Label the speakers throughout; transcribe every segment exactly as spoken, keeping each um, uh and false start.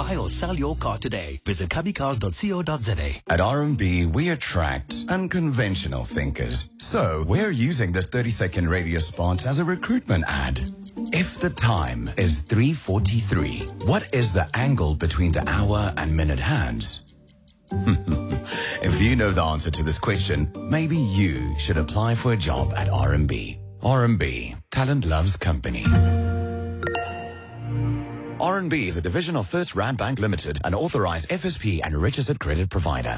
Speaker 1: buy or sell your car today. Visit cubbycars dot co dot za.
Speaker 2: At R M B, we attract unconventional thinkers. So we're using this thirty-second radio spot as a recruitment ad. If the time is three forty-three, what is the angle between the hour and minute hands? If you know the answer to this question, maybe you should apply for a job at R M B. R M B, talent loves company. R M B is a division of First Rand Bank Limited, an authorized F S P and registered credit provider.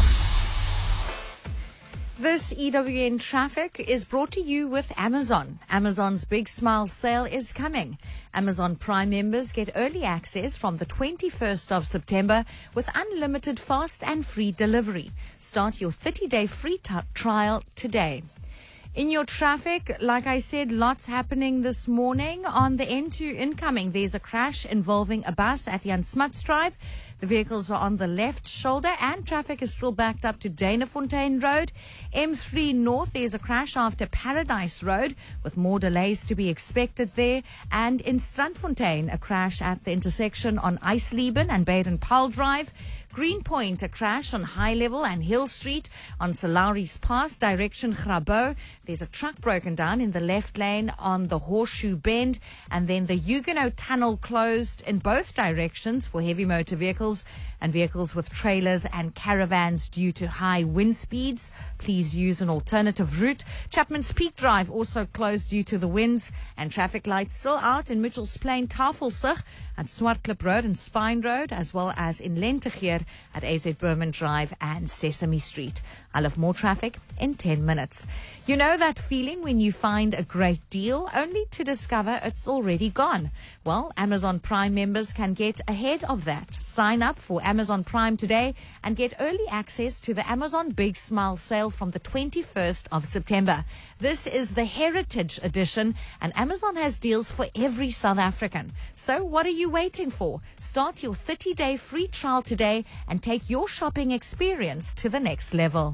Speaker 3: This E W N traffic is brought to you with Amazon. Amazon's Big Smile sale is coming. Amazon Prime members get early access from the twenty-first of September with unlimited fast and free delivery. Start your thirty-day free t- trial today. In your traffic, like I said, lots happening this morning. On the N two incoming, there's a crash involving a bus at Jan Smuts Drive. The vehicles are on the left shoulder and traffic is still backed up to Danafontein Road. M three North, there's a crash after Paradise Road with more delays to be expected there. And in Strandfontein, a crash at the intersection on Eisleben and Baden-Powell Drive. Greenpoint, a crash on High Level and Hill Street on Salaris Pass, direction Grabo. There's a truck broken down in the left lane on the Horseshoe Bend. And then the Huguenot Tunnel closed in both directions for heavy motor vehicles and vehicles with trailers and caravans due to high wind speeds. Please use an alternative route. Chapman's Peak Drive also closed due to the winds, and traffic lights still out in Mitchells Plain, Tafelsig, at Swartklip Road and Spine Road, as well as in Lentegeer at A Z Berman Drive and Sesame Street. I'll have more traffic in ten minutes. You know that feeling when you find a great deal only to discover it's already gone? Well, Amazon Prime members can get ahead of that. Sign up for Amazon Prime today and get early access to the Amazon Big Smile sale from the twenty-first of September. This is the Heritage Edition, and Amazon has deals for every South African. So what are you waiting for? Start your thirty-day free trial today and take your shopping experience to the next level.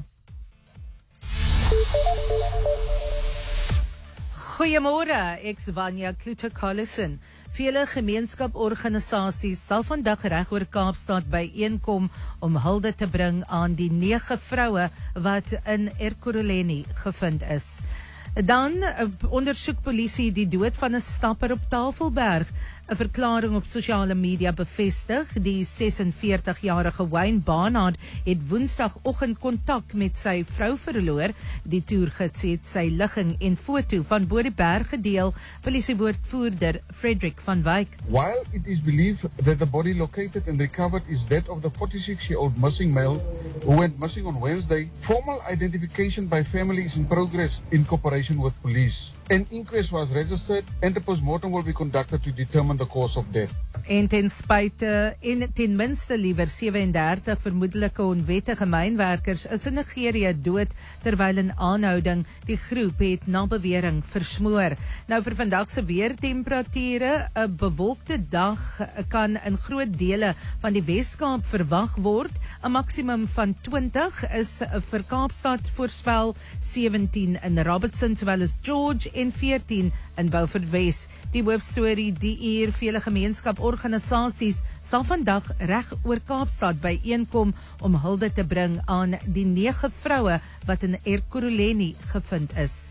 Speaker 4: Goeiemôre, ek's Vanya Kluter-Collison. Vele gemeenskaporganisasies sal vandag reg oor Kaapstad byeenkom om hulde te bring aan die nege vroue wat in Ekurhuleni gevind is. Dan ondersoek polisie die dood van 'n stapper op Tafelberg. 'n Verklaring op sosiale media bevestig die sesenveertig-jarige Wayne Barnard het woensdagoggend kontak met sy vrou verloor. Die toergids het sy ligging en foto van bo die berg gedeel. Polisiewoordvoerder Frederick van Wyk.
Speaker 5: While it is believed that the body located and recovered is that of the forty-six-year-old missing male who went missing on Wednesday, formal identification by family is in progress in cooperation with police. An inquest was registered and a postmortem will be conducted to determine the cause of death.
Speaker 4: En ten spyte en ten minste liewer sewendertig vermoedelike onwettige mynwerkers is in Nigeria dood terwyl in aanhouding. Die groep het na bewering versmoor. Nou vir vandag se weertemperature, 'n bewolkte dag kan in groot dele van die Weskaap verwag word. 'n Maksimum van twintig is vir Kaapstad voorspel, sewentien in Robertson sowel as George en veertien in Beaufort Wes. Die hoofstorie die uur vele gemeenskaporganisasies sal vandag reg oor Kaapstad byeenkom om hulde te bring aan die nege vroue wat in Ekurhuleni gevind is.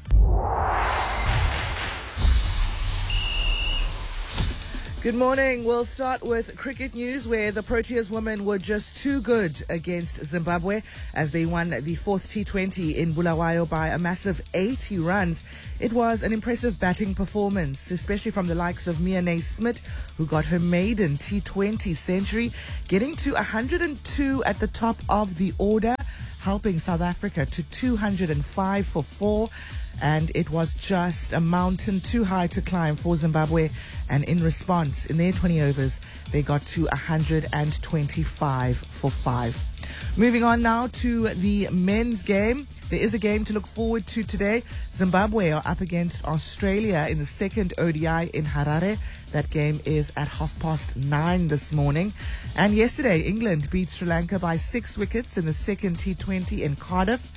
Speaker 6: Good morning. We'll start with cricket news where the Proteas women were just too good against Zimbabwe as they won the fourth T twenty in Bulawayo by a massive eighty runs. It was an impressive batting performance, especially from the likes of Mia Naismith, who got her maiden T twenty century, getting to one hundred two at the top of the order, helping South Africa to two hundred five for four. And it was just a mountain too high to climb for Zimbabwe. And in response, in their twenty overs, they got to one hundred twenty-five for five. Moving on now to the men's game. There is a game to look forward to today. Zimbabwe are up against Australia in the second O D I in Harare. That game is at half past nine this morning. And yesterday, England beat Sri Lanka by six wickets in the second T twenty in Cardiff.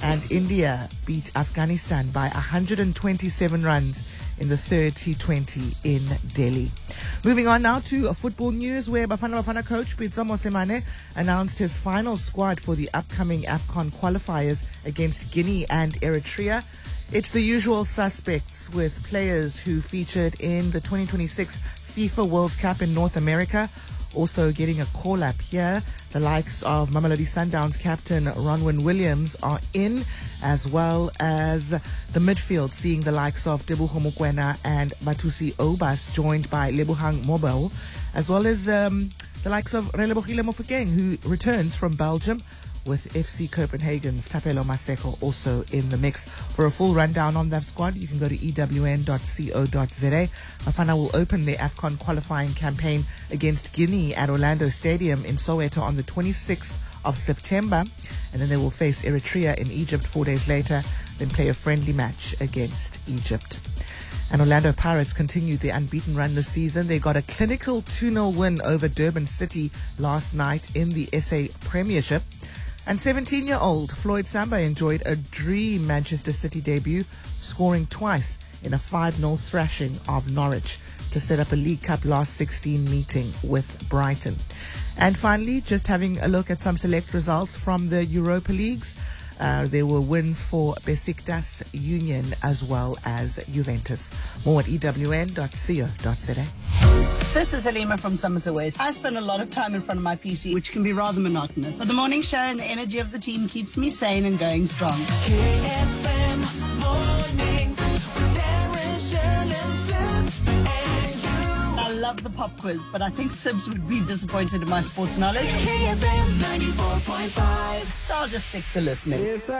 Speaker 6: And India beat Afghanistan by one hundred twenty-seven runs in the third T twenty in Delhi. Moving on now to uh, football news, where Bafana Bafana coach Pitso Mosemane announced his final squad for the upcoming AFCON qualifiers against Guinea and Eritrea. It's the usual suspects, with players who featured in the twenty twenty-six FIFA World Cup in North America also getting a call-up here. The likes of Mamelodi Sundowns captain Ronwen Williams are in, as well as the midfield, seeing the likes of Tebogo Mokoena and Batusi Obas joined by Lebohang Mobile, as well as um, the likes of Relebogile Mofokeng, who returns from Belgium, with F C Copenhagen's Tapelo Maseko also in the mix. For a full rundown on that squad, you can go to e w n dot co dot z a. Bafana will open their AFCON qualifying campaign against Guinea at Orlando Stadium in Soweto on the twenty-sixth of September, and then they will face Eritrea in Egypt four days later, then play a friendly match against Egypt. And Orlando Pirates continued their unbeaten run this season. They got a clinical two nil win over Durban City last night in the S A Premiership. And seventeen-year-old Floyd Samba enjoyed a dream Manchester City debut, scoring twice in a five nil thrashing of Norwich to set up a League Cup last sixteen meeting with Brighton. And finally, just having a look at some select results from the Europa Leagues. Uh, there were wins for Besiktas, Union, as well as Juventus. More at e w n dot co dot z a.
Speaker 7: This is Halima from Somerset West. I spend a lot of time in front of my P C, which can be rather monotonous. But the morning show and the energy of the team keeps me sane and going strong.
Speaker 8: K F M mornings with Darren, Shirley, Sips, and you.
Speaker 7: I love the pop quiz, but I think Sibs would be disappointed in my sports knowledge.
Speaker 8: K F M ninety-four point five.
Speaker 7: So I'll just stick to listening.
Speaker 8: Yes,